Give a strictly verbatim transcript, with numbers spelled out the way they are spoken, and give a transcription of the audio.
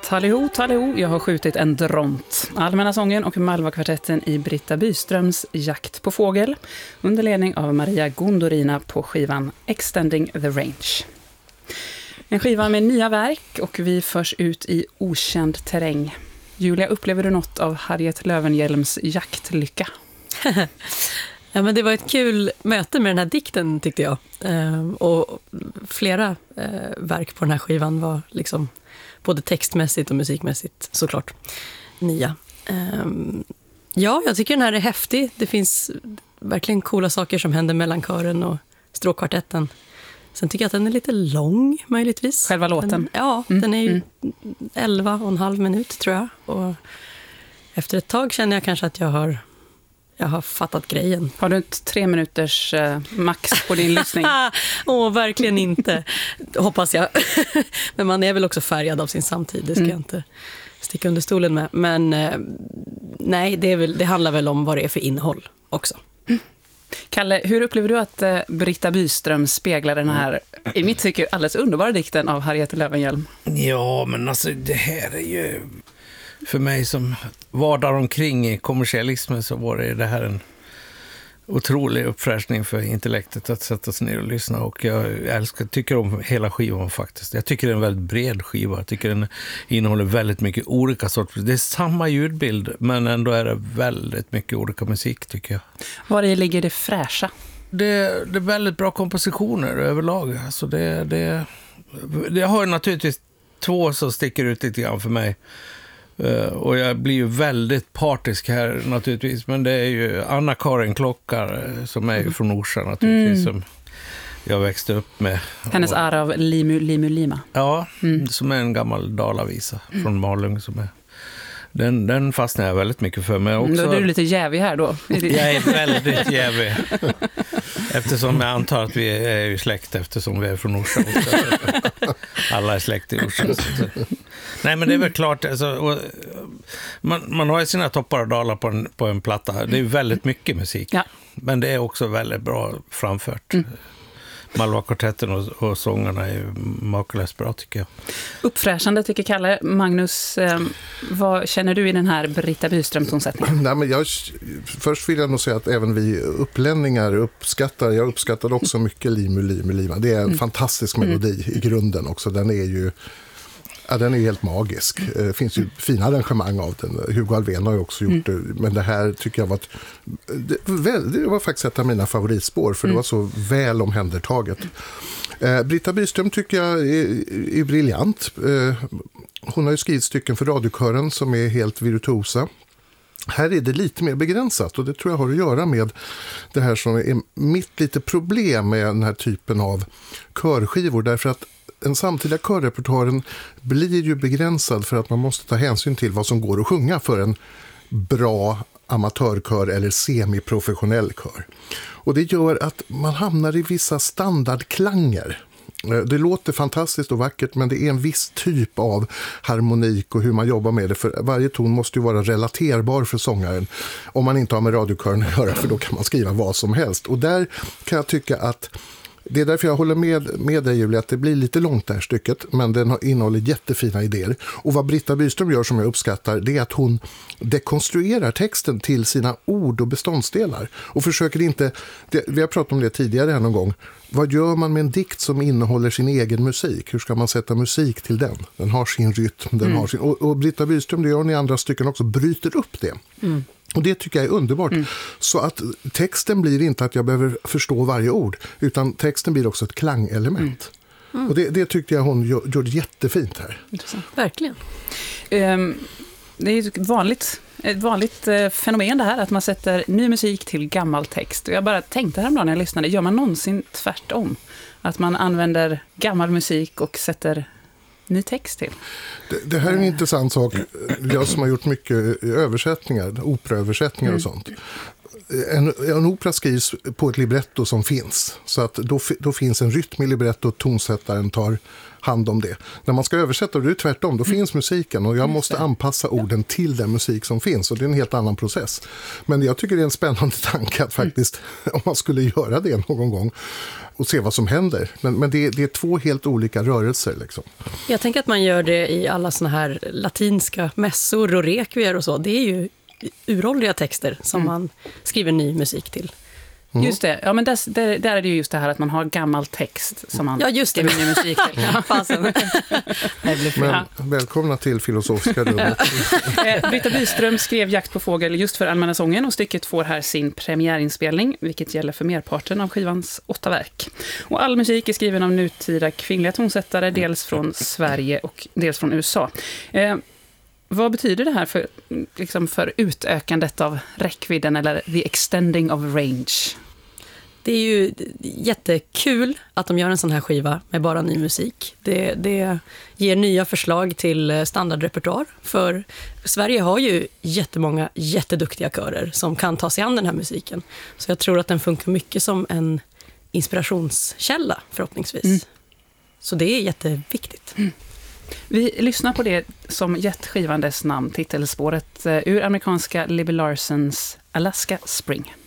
Talliho, talliho, jag har skjutit en dront. Allmänna sången och Malva-kvartetten i Britta Byströms Jakt på fågel under ledning av Maria Gondorina på skivan Extending the Range. En skiva med nya verk och vi förs ut i okänd terräng. Julia, upplever du något av Harriet Löwenhjelms jaktlycka? Ja, men det var ett kul möte med den här dikten tyckte jag. Eh, och flera eh, verk på den här skivan var liksom både textmässigt och musikmässigt såklart nya. Eh, ja, jag tycker den här är häftig. Det finns verkligen coola saker som händer mellan kören och stråkkvartetten. Sen tycker jag att den är lite lång möjligtvis. Själva låten? Den, ja, mm, den är ju mm. elva och en halv minut tror jag. Och efter ett tag känner jag kanske att jag har Jag har fattat grejen. Har du ett tre minuters eh, max på din lyssning? Åh, verkligen inte. Hoppas jag. Men man är väl också färgad av sin samtid. Det ska mm. jag inte sticka under stolen med. Men eh, nej, det, är väl, det handlar väl om vad det är för innehåll också. Mm. Kalle, hur upplever du att eh, Britta Byström speglar den här, i mitt tycke, alldeles underbara dikten av Harriet Löwenhjelm? Ja, men alltså det här är ju... För mig som var där omkring i kommersialismen så var det, det här en otrolig uppfräschning för intellektet att sätta sig ner och lyssna. Och jag älskar, tycker om hela skivan faktiskt. Jag tycker det är en väldigt bred skiva. Jag tycker den innehåller väldigt mycket olika sorter. Det är samma ljudbild men ändå är det väldigt mycket olika musik tycker jag. Var i ligger det fräscha? Det, det är väldigt bra kompositioner överlag. Alltså det, det, det har naturligtvis två som sticker ut lite grann för mig. Uh, och jag blir ju väldigt partisk här naturligtvis, men det är ju Anna-Karin Klockar som är ju från Orsa naturligtvis, mm. som jag växte upp med. Hennes och, ära av Limu, Limu, Lima. Ja, mm. som är en gammal dalavisa mm. från Malung som är. Den, den fastnar jag väldigt mycket för mig också. Då är du lite jävig här då. Jag är väldigt jävig. Eftersom jag antar att vi är ju släkt eftersom vi är från Orsa. Alla är släkt i Orsa. Nej, men det är väl klart. Alltså, och man, man har ju sina toppar och dalar på en, på en platta. Det är ju väldigt mycket musik. Ja. Men det är också väldigt bra framfört. Mm. Malva-kvartetten och, och sångarna är makalöst bra tycker jag. Uppfräschande tycker Kalle. Magnus, eh, vad känner du i den här Britta Byström-tonsättningen? Nej, men jag, först vill jag nog säga att även vi upplänningar uppskattar, jag uppskattar också mycket Limu, Limu, Lima. Det är en mm. fantastisk melodi mm. i grunden också. Den är ju ja, den är helt magisk. Det finns ju fina arrangemang av den. Hugo Alfvén har ju också gjort mm. det. Men det här tycker jag var ett, det, det var faktiskt ett av mina favoritspår för mm. det var så väl omhändertaget. Eh, Britta Byström tycker jag är, är briljant. Eh, hon har ju skrivit stycken för radiokören som är helt virtuosa. Här är det lite mer begränsat och det tror jag har att göra med det här som är mitt lite problem med den här typen av körskivor därför att den samtida körrepertoaren blir ju begränsad för att man måste ta hänsyn till vad som går att sjunga för en bra amatörkör eller semiprofessionell kör. Och det gör att man hamnar i vissa standardklanger. Det låter fantastiskt och vackert men det är en viss typ av harmonik och hur man jobbar med det. För varje ton måste ju vara relaterbar för sångaren om man inte har med radiokören att göra för då kan man skriva vad som helst. Och där kan jag tycka att det är därför jag håller med, med dig Julia att det blir lite långt det här stycket men den innehåller jättefina idéer. Och vad Britta Byström gör som jag uppskattar det är att hon dekonstruerar texten till sina ord och beståndsdelar. Och försöker inte, det, vi har pratat om det tidigare här någon gång, vad gör man med en dikt som innehåller sin egen musik? Hur ska man sätta musik till den? Den har sin rytm, den mm. har sin, och, och Britta Byström, det gör hon i andra stycken också, bryter upp det. Mm. Och det tycker jag är underbart. Mm. Så att texten blir inte att jag behöver förstå varje ord. Utan texten blir också ett klangelement. Mm. Mm. Och det, det tyckte jag hon gjorde jättefint här. Intressant. Verkligen. Um, det är ju ett vanligt, ett vanligt uh, fenomen det här. Att man sätter ny musik till gammal text. Och jag bara tänkte häromdagen när jag lyssnade. Gör man någonsin tvärtom? Att man använder gammal musik och sätter ny text till. Det, det här är en mm. intressant sak. Jag som har gjort mycket översättningar, operaöversättningar mm. och sånt. en, en opera skrivs på ett libretto som finns. Så att då, då finns en rytm i libretto och tonsättaren tar hand om det. När man ska översätta, det är tvärtom, då mm. finns musiken och jag måste anpassa orden ja. till den musik som finns och det är en helt annan process. Men jag tycker det är en spännande tanke att faktiskt, mm. om man skulle göra det någon gång och se vad som händer. Men, men det, det är två helt olika rörelser liksom. Jag tänker att man gör det i alla såna här latinska mässor och rekvier och så. Det är ju uråldriga texter som mm. man skriver ny musik till. Mm. Just det, ja men där, där, där är det ju just det här att man har gammal text som man ja, just det. skriver ny musik till. Ja, men, välkomna till Filosofiska rummet. Britta Byström skrev Jakt på fågel just för Allmänna sången och stycket får här sin premiärinspelning, vilket gäller för merparten av skivans åtta verk. Och all musik är skriven av nutida kvinnliga tonsättare, dels från Sverige och dels från U S A. Eh, Vad betyder det här för, liksom för utökandet av räckvidden eller the extending of range? Det är ju jättekul att de gör en sån här skiva med bara ny musik. Det, det ger nya förslag till standardrepertoar. För Sverige har ju jättemånga jätteduktiga körer som kan ta sig an den här musiken. Så jag tror att den funkar mycket som en inspirationskälla förhoppningsvis. Mm. Så det är jätteviktigt. Mm. Vi lyssnar på det som gett skivan dess namn, titelspåret ur amerikanska Libby Larsons Alaska Spring.